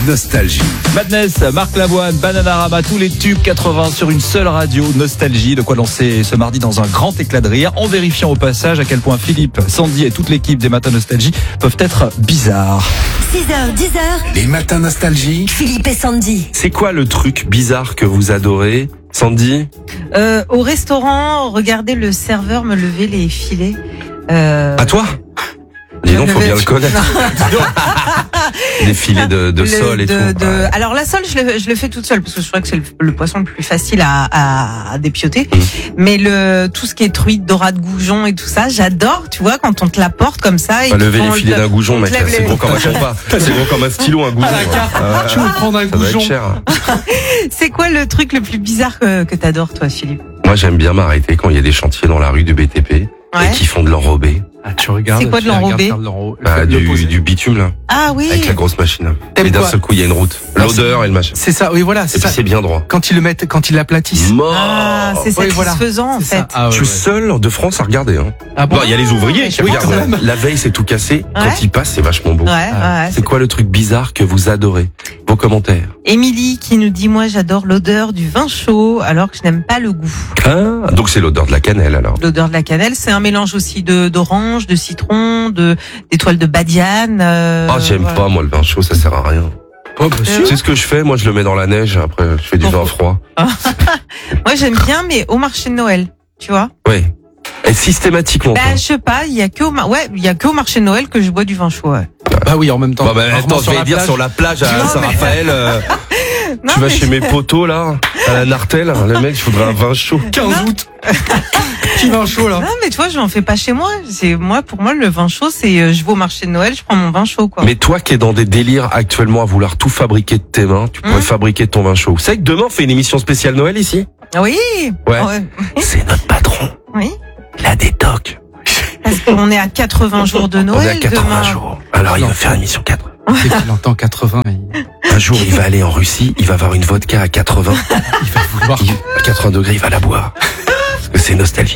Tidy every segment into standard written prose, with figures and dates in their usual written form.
Nostalgie. Madness, Marc Lavoine, Bananarama, tous les tubes 80 sur une seule radio. Nostalgie, de quoi lancer ce mardi dans un grand éclat de rire, en vérifiant au passage à quel point Philippe, Sandy et toute l'équipe des Matins Nostalgie peuvent être bizarres. 6h, 10h, Les Matins Nostalgie. Philippe et Sandy. C'est quoi le truc bizarre que vous adorez, Sandy? Au restaurant, regardez le serveur me lever les filets. À toi? Dis donc, faut bien le connaître. Des filets de sole et tout. Ouais. Alors la sole, je le fais toute seule parce que je crois que c'est le poisson le plus facile à dépioter. Mais tout ce qui est truite, dorade, goujon et tout ça, j'adore. Tu vois, quand on te l'apporte comme ça. On va lever les filets d'un goujon, mec. C'est gros comme un compas. C'est gros comme un stylo, un goujon. Tu veux prendre un Ça va être goujon? cher. C'est quoi le truc le plus bizarre que t'adores, toi, Philippe? Moi, j'aime bien m'arrêter quand il y a des chantiers dans la rue du BTP et Ouais. qui font de l'enrobé. Ah, tu regardes. C'est quoi de tu regardes l'enrobé? faire de Du bitume, là. Ah oui. Avec la grosse machine. T'aimes Et d'un quoi? seul coup, il y a une route. L'odeur et le machin. C'est ça, oui, voilà, Et c'est puis ça. c'est bien droit. Quand ils l'aplatissent. Mort. Ah, c'est Oui, voilà. satisfaisant en C'est fait. ça. Ah, Je ouais, suis ouais. seul de France à regarder. Hein. Ah bon? Bon, il y a les ouvriers qui Oui, quand regardent. même. La veille, c'est tout cassé. Ouais. Quand ils passent, c'est vachement beau. Ouais. C'est quoi le truc bizarre que vous adorez? Vos commentaires. Émilie qui nous dit, moi j'adore l'odeur du vin chaud alors que je n'aime pas le goût. Ah, donc c'est l'odeur de la cannelle alors. L'odeur de la cannelle, c'est un mélange aussi d'orange, de citron, d'étoiles de badiane. Ah, j'aime voilà. pas moi le vin chaud, ça sert à rien. Oh, bah, si. Tu sais ce que je fais? Moi, je le mets dans la neige. Après, je fais du vin froid. Moi j'aime bien, mais au marché de Noël, tu vois. Ouais. Et systématiquement. Bah quoi. je sais pas, il y a que au marché de Noël que je bois du vin chaud. Ouais. Bah oui, en même temps. Bon, bah, Rarement attends, je vais la dire plage. sur la plage à Non, mais- Saint-Raphaël. Non, Tu vas mais- chez mes potos là, à la Nartelle. Le mec, il faudrait un vin chaud. 15 août. Petit vin chaud, là. Non mais tu vois, je n'en fais pas chez moi. Pour moi le vin chaud, c'est je vais au marché de Noël, je prends mon vin chaud quoi. Mais toi qui es dans des délires actuellement à vouloir tout fabriquer de tes mains, tu pourrais fabriquer ton vin chaud. Vous savez que demain on fait une émission spéciale Noël ici? Oui. Ouais. Ouais. C'est notre patron, Oui. la détoc. Parce qu'on est à 80 jours de Noël On est à 80 demain. jours. Alors il va faire l'émission 4. Dès qu'il entend 80, Un jour il va aller en Russie, il va avoir une vodka à 80. il va vouloir. À 80 degrés, il va la boire. Parce que c'est nostalgie.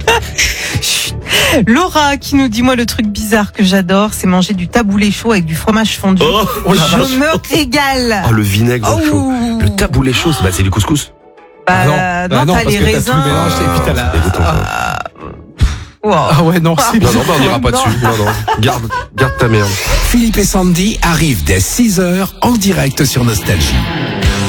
Laura qui nous dit, moi le truc bizarre que j'adore, c'est manger du taboulé chaud avec du fromage fondu. Oh, Je me régale. Oh, le vinaigre dans le chaud. Oh. Le taboulé chaud, c'est du couscous. Bah, non, non, t'as parce les que t'as raisins. tout le mélange et puis t'as la. Wow. Ah ouais, non, c'est Non, bah, on n'ira pas dessus. Non. Garde ta merde. Philippe et Sandy arrivent dès 6h en direct sur Nostalgie.